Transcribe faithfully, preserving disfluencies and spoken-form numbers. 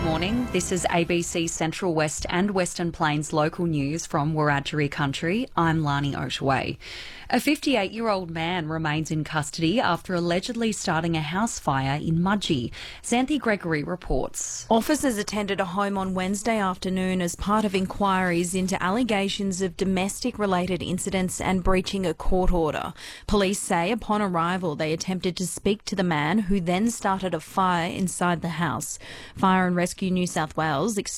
morning. This is A B C Central West and Western Plains local news from Wiradjuri country. I'm Lani Oshaway. A fifty-eight-year-old man remains in custody after allegedly starting a house fire in Mudgee. Xanthi Gregory reports. Officers attended a home on Wednesday afternoon as part of inquiries into allegations of domestic-related incidents and breaching a court order. Police say upon arrival they attempted to speak to the man, who then started a fire inside the house. Fire and Rescue New South Wales